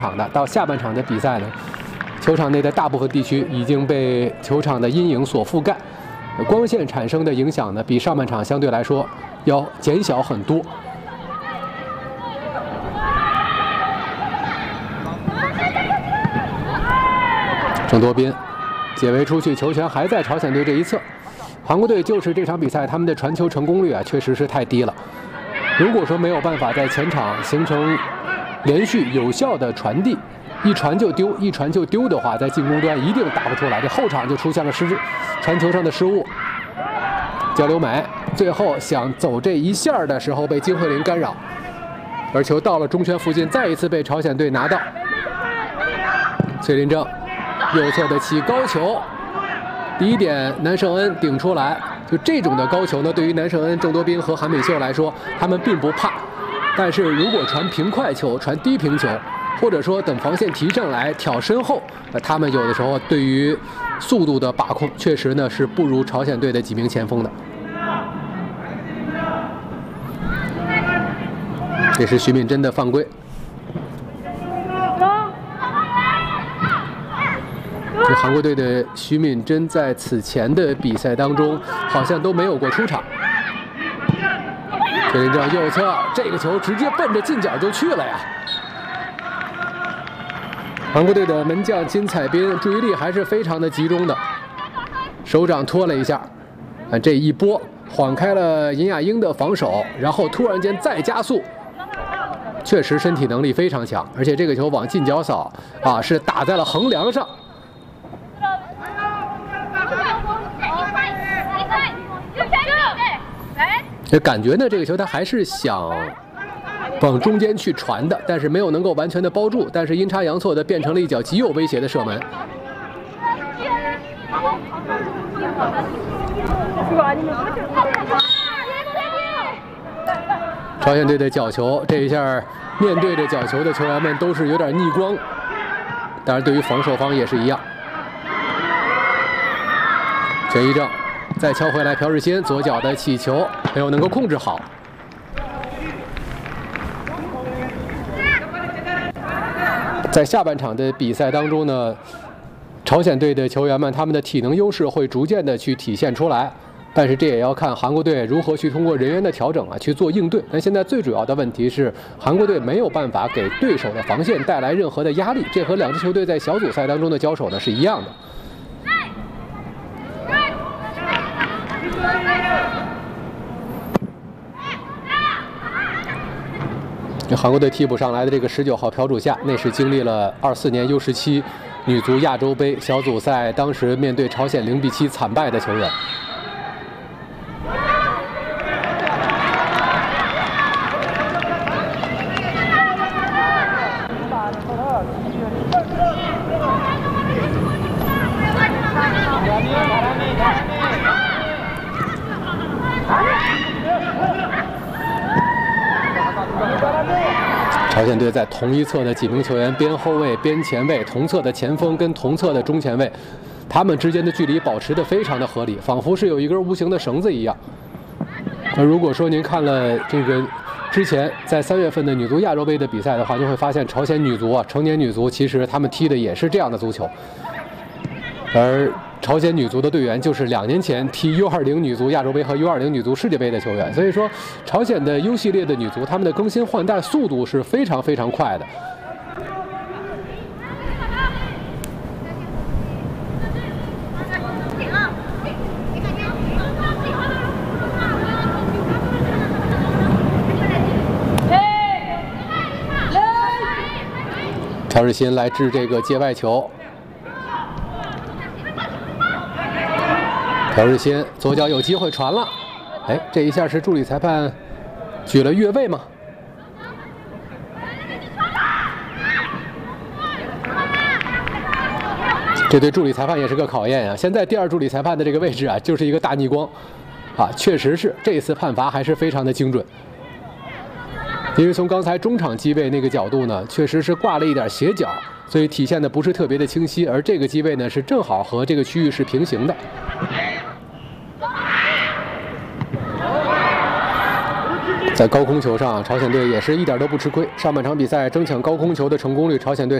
场的。到下半场的比赛呢，球场内的大部分地区已经被球场的阴影所覆盖，光线产生的影响呢，比上半场相对来说要减小很多。郑多彬解围出去，球权还在朝鲜队这一侧。韩国队就是这场比赛他们的传球成功率啊，确实是太低了。如果说没有办法在前场形成连续有效的传递，一传就丢，一传就丢的话，在进攻端一定打不出来。这后场就出现了传球上的失误。焦刘买最后想走这一下的时候被金惠玲干扰，而球到了中圈附近，再一次被朝鲜队拿到。崔林正右侧的起高球，第一点南胜恩顶出来。就这种的高球呢，对于南胜恩、郑多彬和韩敏秀来说，他们并不怕。但是如果传平快球、传低平球，或者说等防线提上来挑身后，他们有的时候对于速度的把控，确实呢是不如朝鲜队的几名前锋的。这是徐敏珍的犯规。这韩国队的徐敏珍在此前的比赛当中好像都没有过出场。崔林正右侧，这个球直接奔着近角就去了呀！韩国队的门将金彩彬注意力还是非常的集中的，手掌托了一下，这一波晃开了尹雅英的防守，然后突然间再加速，确实身体能力非常强，而且这个球往近角扫啊，是打在了横梁上。这感觉呢，这个球他还是想往中间去传的，但是没有能够完全的包住，但是阴差阳错的变成了一脚极有威胁的射门。朝鲜队的角球这一下面对着角球的球员们都是有点逆光，当然对于防守方也是一样。全一正再敲回来，朴日新左脚的起球没有能够控制好。在下半场的比赛当中呢，朝鲜队的球员们他们的体能优势会逐渐的去体现出来，但是这也要看韩国队如何去通过人员的调整啊去做应对。但现在最主要的问题是，韩国队没有办法给对手的防线带来任何的压力，这和两支球队在小组赛当中的交手呢是一样的。韩国队替补上来的这个19号朴主夏，那是经历了24年 U17 女足亚洲杯小组赛，当时面对朝鲜0比7惨败的球员。朝鲜队在同一侧的几名球员，边后卫、边前卫，同侧的前锋跟同侧的中前卫，他们之间的距离保持得非常的合理，仿佛是有一根无形的绳子一样。那如果说您看了这个之前在3月份的女足亚洲杯的比赛的话，就会发现朝鲜女足啊，成年女足其实他们踢的也是这样的足球，而朝鲜女足的队员就是2年前踢 U20 女足亚洲杯和 U20 女足世界杯的球员，所以说朝鲜的 U 系列的女足，他们的更新换代速度是非常非常快的。朴日新来掷这个界外球。朴日新左脚有机会传了，哎，这一下是助理裁判举了越位吗？这对助理裁判也是个考验呀。现在第2助理裁判的这个位置啊，就是一个大逆光，啊，确实是这次判罚还是非常的精准。因为从刚才中场机位那个角度呢，确实是挂了一点斜角，所以体现的不是特别的清晰，而这个机位呢是正好和这个区域是平行的。 在高空球上，朝鲜队也是一点都不吃亏。上半场比赛争抢高空球的成功率，朝鲜队